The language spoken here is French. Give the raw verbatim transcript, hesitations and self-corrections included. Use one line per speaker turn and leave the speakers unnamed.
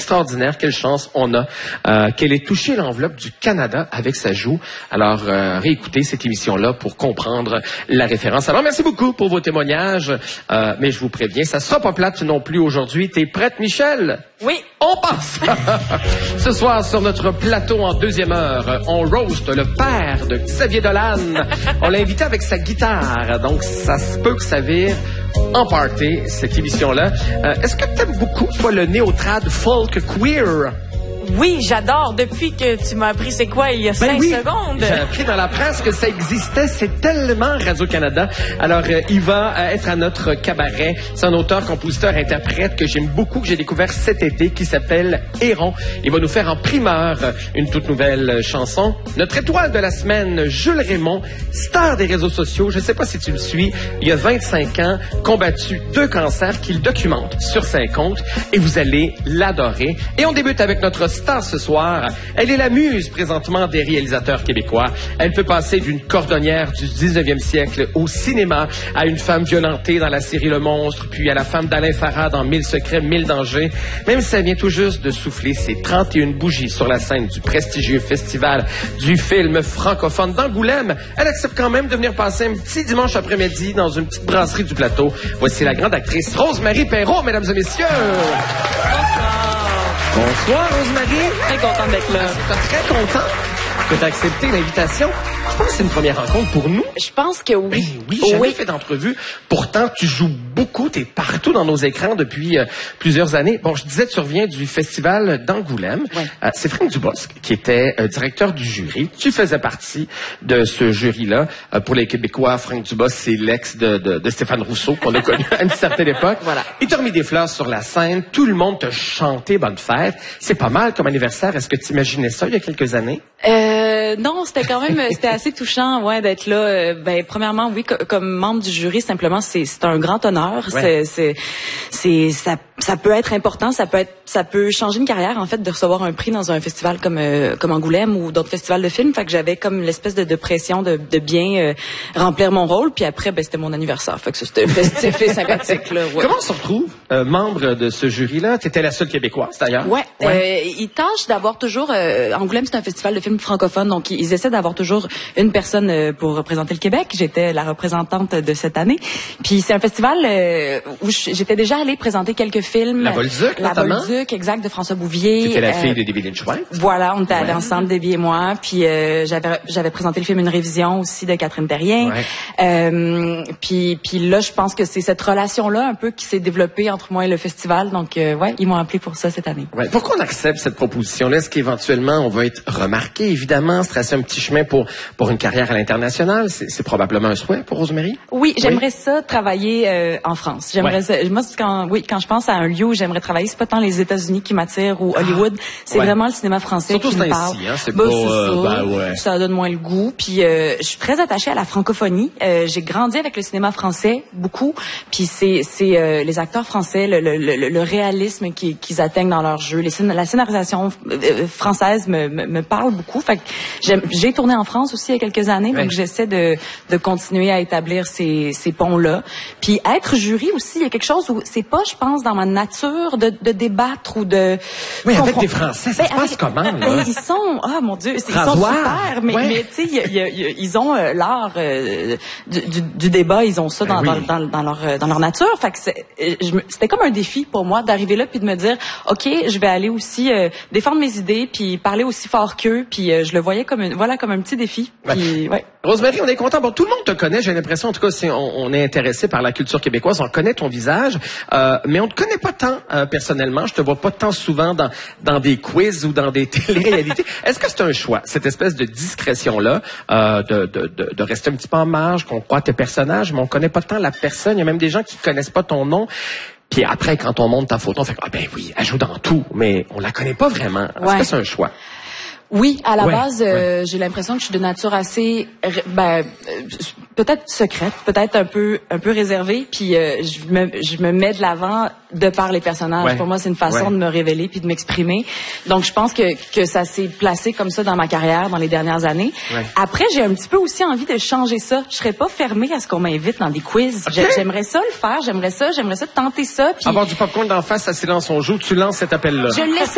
extraordinaire. Quelle chance on a euh, qu'elle ait touché l'enveloppe du Canada avec sa joue. Alors, euh, réécoutez cette émission-là pour comprendre la référence. Alors, merci beaucoup pour vos témoignages, euh, mais je vous préviens, ça sera pas plate non plus aujourd'hui. T'es prête, Michel?
Oui.
On passe! Ce soir, sur notre plateau en deuxième heure, on roast le père de Xavier Dolan. On l'a invité avec sa guitare, donc ça se peut que ça vire en party, cette émission-là. Euh, est-ce que t'aimes beaucoup, toi, le néo-trad folk queer?
Oui, j'adore. Depuis que tu m'as appris c'est quoi il y a
Ben
cinq
oui,
secondes.
J'ai appris dans la presse que ça existait. C'est tellement Radio-Canada. Alors, euh, il va euh, être à notre cabaret. C'est un auteur, compositeur, interprète que j'aime beaucoup, que j'ai découvert cet été, qui s'appelle Héron. Il va nous faire en primeur euh, une toute nouvelle euh, chanson. Notre étoile de la semaine, Jules Raymond, star des réseaux sociaux. Je ne sais pas si tu le suis. Il y a vingt-cinq ans, combattu deux cancers qu'il documente sur ses comptes. Et vous allez l'adorer. Et on débute avec notre star ce soir. Elle est la muse présentement des réalisateurs québécois. Elle peut passer d'une cordonnière du dix-neuvième siècle au cinéma à une femme violentée dans la série Le Monstre, puis à la femme d'Alain Farah dans Mille secrets, mille dangers. Même si elle vient tout juste de souffler ses trente et une bougies sur la scène du prestigieux festival du film francophone d'Angoulême, elle accepte quand même de venir passer un petit dimanche après-midi dans une petite brasserie du plateau. Voici la grande actrice Rose-Marie Perreault, mesdames et messieurs. Bonsoir, Rose-Marie.
Très contente d'être là.
Je suis très content que tu aies accepté l'invitation. Je pense que c'est une première rencontre pour nous.
Je pense que oui.
Ben oui, j'avais
oui.
fait d'entrevue. Pourtant, tu joues beaucoup, tu es partout dans nos écrans depuis euh, plusieurs années. Bon, je disais, tu reviens du festival d'Angoulême.
Ouais.
Euh, c'est Franck Dubosc qui était euh, directeur du jury. Tu faisais partie de ce jury-là. Euh, pour les Québécois, Franck Dubosc, c'est l'ex de, de, de Stéphane Rousseau qu'on a connu à une certaine époque.
Voilà.
Il t'a remis des fleurs sur la scène. Tout le monde t'a chanté bonne fête. C'est pas mal comme anniversaire. Est-ce que tu imaginais ça il y a quelques années?
Euh, non, c'était quand même, c'était assez touchant, ouais, d'être là. Euh, ben, premièrement, oui, co- comme membre du jury, simplement, c'est, c'est un grand honneur.
Ouais.
C'est, c'est, c'est, ça, ça peut être important, ça peut être, ça peut changer une carrière, en fait, de recevoir un prix dans un festival comme, euh, comme Angoulême ou d'autres festivals de films. Fait que j'avais comme l'espèce de, de pression de, de bien euh, remplir mon rôle. Puis après, ben, c'était mon anniversaire. Fait que ça, c'était festif et sympathique, là. Ouais.
Comment on se retrouve euh, membre de ce jury-là? T'étais la seule Québécoise, d'ailleurs.
Ouais. ouais. Euh, ils tâchent d'avoir toujours. Euh, Angoulême, c'est un festival de films francophones, donc ils, ils essaient d'avoir toujours une personne euh, pour représenter le Québec. J'étais la représentante de cette année. Puis c'est un festival euh, où j'étais déjà allée présenter quelques films.
La Bolduc,
La
notamment.
Bolduc, exact, de François Bouvier.
C'était la
euh,
fille de David Lynch-White.
Voilà, on était allés
Ouais.
ensemble, Debbie et moi. Puis euh, j'avais j'avais présenté le film Une révision aussi de Catherine Terrien.
Ouais.
Euh, puis puis là, je pense que c'est cette relation-là un peu qui s'est développée entre moi et le festival. Donc euh, ouais, ils m'ont appelé pour ça cette année.
Ouais. Pourquoi on accepte cette proposition-là? Est-ce qu'éventuellement, on va être remarqué, évidemment, se tracer un petit chemin pour, pour une carrière à l'international? C'est, c'est probablement un souhait pour Rose-Marie?
Oui, j'aimerais ça travailler euh, en France. J'aimerais
Ouais.
ça. Moi, c'est quand oui, quand je pense à un lieu où j'aimerais travailler, c'est pas tant les États-Unis qui m'attirent ou Hollywood, c'est
Ouais.
vraiment le cinéma français
Surtout
qui
ce
me parle.
temps-ci, hein, c'est
Bah,
pas,
c'est
euh,
ça.
ben ouais.
Ça donne moins le goût. Puis euh, je suis très attachée à la francophonie. Euh, j'ai grandi avec le cinéma français beaucoup. Puis c'est c'est euh, les acteurs français, le, le, le, le réalisme qu'ils, qu'ils atteignent dans leur jeu, les scén- la scénarisation euh, française me, me, me parle beaucoup. Fait que j'aime- j'ai tourné en France aussi il y a quelques années,
Ouais.
donc j'essaie de de continuer à établir ces ces ponts-là. Puis être jury aussi, il y a quelque chose où c'est pas, je pense, dans ma nature de, de débattre ou de.
Oui, avec
confron-
des Français, ça
Ben,
se passe
avec-
comment, là?
ben, ils sont, ah mon Dieu, ils sont
Rasoir.
super, mais,
Ouais.
mais tu sais, il y a- il y a- il y a- ils ont euh, l'art euh, du, du, du débat, ils ont ça
Ben
dans,
oui.
dans, dans, dans leur euh, dans leur nature. Fait que c'est- euh, je me- c'était comme un défi pour moi d'arriver là puis de me dire, ok, je vais aller aussi euh, défendre mes idées puis parler aussi fort qu'eux, puis euh, je le voyais comme une, voilà, comme un petit défi. Puis, ouais.
Rose-Marie, on est content. Bon, tout le monde te connaît, j'ai l'impression. En tout cas, si on, on est intéressé par la culture québécoise, on connaît ton visage, euh, mais on te connaît pas tant euh, personnellement. Je te vois pas tant souvent dans dans des quiz ou dans des télé-réalités. Est-ce que c'est un choix, cette espèce de discrétion-là, euh, de, de, de, de rester un petit peu en marge, qu'on croit tes personnages, mais on connaît pas tant la personne. Il y a même des gens qui connaissent pas ton nom. Puis après, quand on monte ta photo, on fait ah ben oui, elle joue dans tout, mais on la connaît pas vraiment. Est-ce
Ouais.
que c'est un choix?
Oui, à la
Ouais,
base, euh, j'ai l'impression que je suis de nature assez, r- ben, euh, peut-être secrète, peut-être un peu, un peu réservée. Puis euh, je me, je me mets de l'avant de par les personnages.
Ouais.
Pour moi, c'est une façon
Ouais.
de me révéler puis de m'exprimer. Donc, je pense que que ça s'est placé comme ça dans ma carrière dans les dernières années.
Ouais.
Après, j'ai un petit peu aussi envie de changer ça. Je serais pas fermée à ce qu'on m'invite dans des quiz.
Ok.
J'ai- J'aimerais ça le faire. J'aimerais ça. J'aimerais ça tenter ça. Puis
Avoir du popcorn d'en face, à silence on joue, tu lances cet appel-là.
je l'essaie